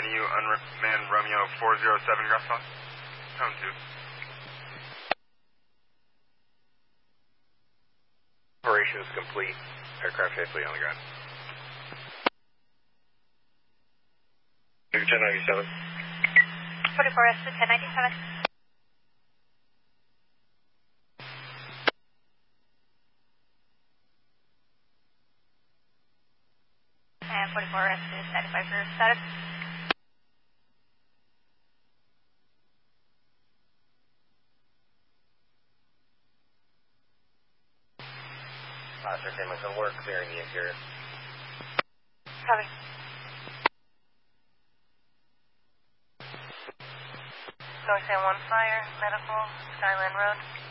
you unmanned Romeo 407 Grass Valley. Tone 2. Operations complete. Aircraft safely on the ground. 1097. 44S to 1097. And 44S to 95 for status. Entertainment can work, clearing the interior. Copy. North San Juan Fire, Medical, Skyline Road.